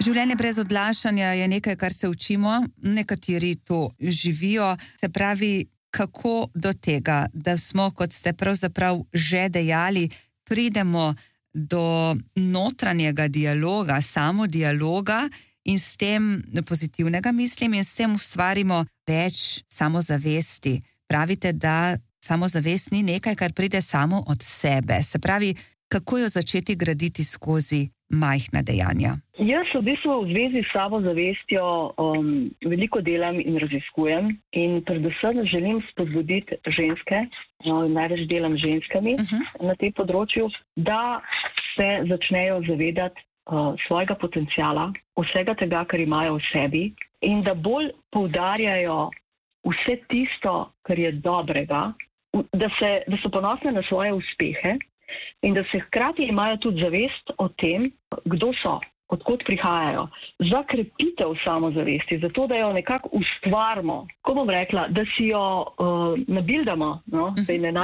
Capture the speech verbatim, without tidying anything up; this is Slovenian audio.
Življenje brez odlašanja je nekaj, kar se učimo, nekateri to živijo. Se pravi, kako do tega, da smo, kot ste pravzaprav že dejali, pridemo do notranjega dialoga, samodialoga in s tem pozitivnega mislim in s tem ustvarimo več samozavesti. Pravite, da samozavest ni nekaj, kar pride samo od sebe. Se pravi, kako jo začeti graditi skozi majhna dejanja? Jaz v bistvu v zvezi s samozavestjo um, veliko delam in raziskujem in predvsem želim spodbuditi ženske, no, največ delam z ženskami uh-huh. na tem področju, da se začnejo zavedati uh, svojega potenciala, vsega tega, kar imajo v sebi in da bolj poudarjajo vse tisto, kar je dobrega, da, se, da so ponosne na svoje uspehe in da se hkrati imajo tudi zavest o tem, kdo so, odkot prihajajo, za krepitev samozavesti, zato da jo nekako ustvarimo, ko bom rekla, da si jo uh, nabildamo, no, da je ne